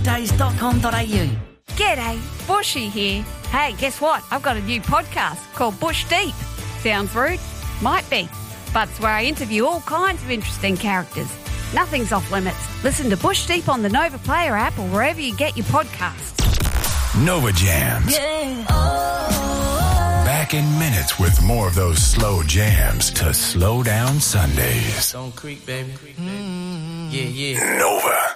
Days.com.au. G'day, Bushy here. Hey, guess what? I've got a new podcast called Bush Deep. Sounds rude? Might be. But it's where I interview all kinds of interesting characters. Nothing's off limits. Listen to Bush Deep on the Nova Player app or wherever you get your podcasts. Nova Jams. Yeah. Back in minutes with more of those slow jams to slow down Sundays. Don't creak, baby. Yeah, yeah. Nova.